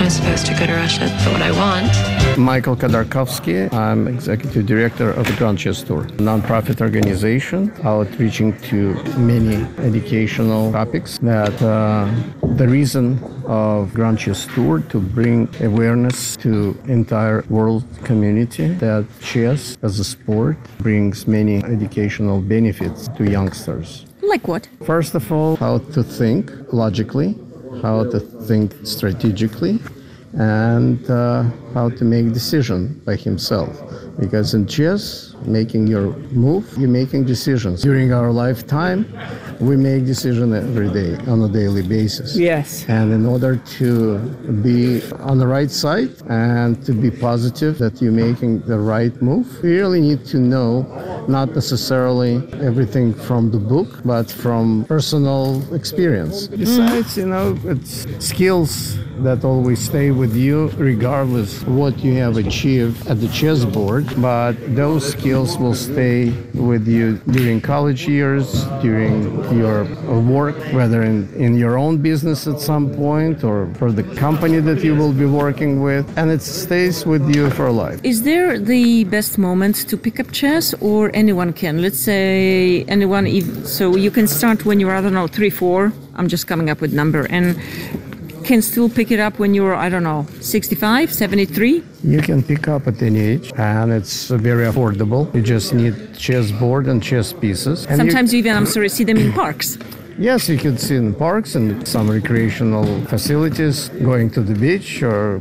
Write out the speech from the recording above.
I'm supposed to go to Russia for what I want. Michael Khodorkovsky. I'm executive director of the Grand Chess Tour, a nonprofit organization outreaching to many educational topics. That the reason of Grand Chess Tour to bring awareness to entire world community that chess as a sport brings many educational benefits to youngsters. Like what? First of all, how to think logically, how to think strategically, and how to make decision by himself. Because in chess, making your move, you're making decisions. During our lifetime, we make decisions every day on a daily basis. Yes. And in order to be on the right side and to be positive that you're making the right move, you really need to know not necessarily everything from the book, but from personal experience. Besides, it's skills that always stay with you regardless what you have achieved at the chessboard, but those skills will stay with you during college years, during your work, whether in your own business at some point or for the company that you will be working with, and it stays with you for life. Is there the best moment to pick up chess, or anyone can? Let's say anyone, so you can start when you're, 3, 4, I'm just coming up with number, and can still pick it up when you're, 65, 73? You can pick up at any age, and it's very affordable. You just need chessboard and chess pieces. And sometimes you even, see them in parks. Yes, you can see in parks and some recreational facilities, going to the beach or